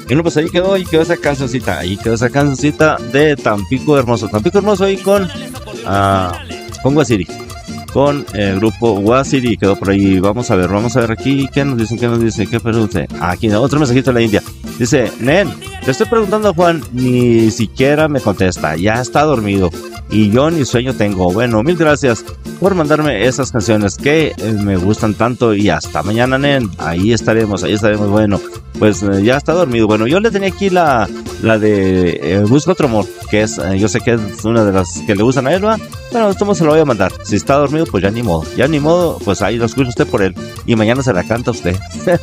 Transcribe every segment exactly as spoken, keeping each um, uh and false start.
Y no, pues ahí quedó, ahí quedó esa cancioncita, ahí quedó esa cancioncita de Tampico Hermoso. Tampico Hermoso ahí con, uh, con Guasiri, con el grupo Guasiri, quedó por ahí. Vamos a ver, vamos a ver aquí, ¿qué nos dicen? ¿Qué nos dicen? ¿Qué pregunta? Aquí, otro mensajito de la India. Dice, Nen, le estoy preguntando a Juan, ni siquiera me contesta, ya está dormido. Y yo ni sueño tengo. Bueno, mil gracias por mandarme esas canciones que eh, me gustan tanto. Y hasta mañana, Nen. Ahí estaremos, ahí estaremos. Bueno, pues eh, ya está dormido. Bueno, yo le tenía aquí la, la de eh, Busca Otro Amor, que es, eh, yo sé que es una de las que le gustan a él, ¿va? Bueno, esto se lo voy a mandar. Si está dormido, pues ya ni modo. Ya ni modo, pues ahí lo escucha usted por él. Y mañana se la canta usted.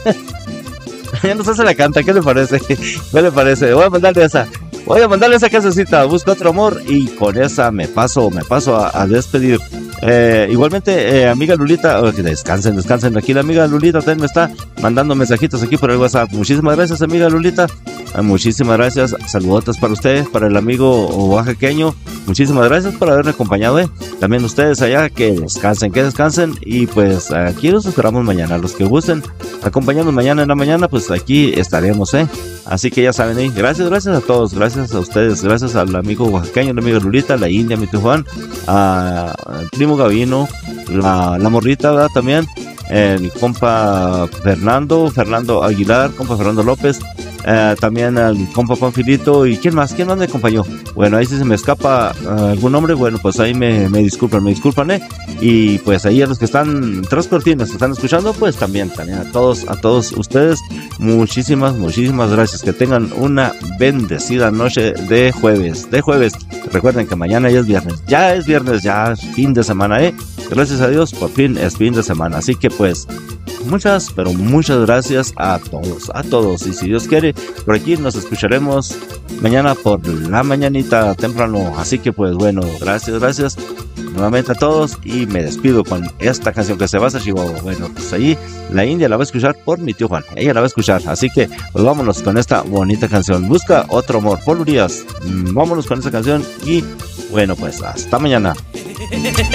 Ya no se la canta, ¿qué le parece? ¿Qué le parece? Voy a mandarle esa. Voy a mandarle esa casecita, Busca Otro Amor, y con esa me paso, me paso a, a despedir. Eh, igualmente, eh, amiga Lulita, oh, que descansen, descansen. Aquí la amiga Lulita también me está mandando mensajitos aquí por el WhatsApp. Muchísimas gracias, amiga Lulita. Eh, muchísimas gracias. Saludotas para usted, para el amigo oaxaqueño. Muchísimas gracias por haberme acompañado. Eh. También ustedes allá, que descansen, que descansen. Y pues aquí los esperamos mañana. Los que gusten acompañarnos mañana en la mañana, pues aquí estaremos, ¿eh? Así que ya saben, ¿eh? Gracias, gracias a todos. Gracias a ustedes. Gracias al amigo oaxaqueño, la amiga Lulita, la India, mi tío Juan, a, al primo Gavino, la, la morrita, ¿verdad? También el compa Fernando, Fernando Aguilar, compa Fernando López, eh, también al compa Panfilito. ¿Y quién más? ¿Quién más me acompañó? Bueno, ahí si se me escapa uh, algún nombre, bueno, pues ahí me, me disculpan, me disculpan, ¿eh? Y pues ahí a los que están tras cortinas, que están escuchando, pues también, también a todos, a todos ustedes, muchísimas, muchísimas gracias. Que tengan una bendecida noche de jueves, de jueves. Recuerden que mañana ya es viernes, ya es viernes, ya es fin de semana, ¿eh? Gracias a Dios, por fin es fin de semana. Así que pues, muchas, pero muchas gracias a todos, a todos. Y si Dios quiere, por aquí nos escucharemos mañana por la mañanita temprano. Así que pues bueno, gracias, gracias nuevamente a todos. Y me despido con esta canción que se va a hacer Chihuahua. Bueno, pues ahí la India la va a escuchar por mi tío Juan. Ella la va a escuchar. Así que pues vámonos con esta bonita canción. Busca Otro Amor por Urias. Vámonos con esta canción y bueno, pues hasta mañana.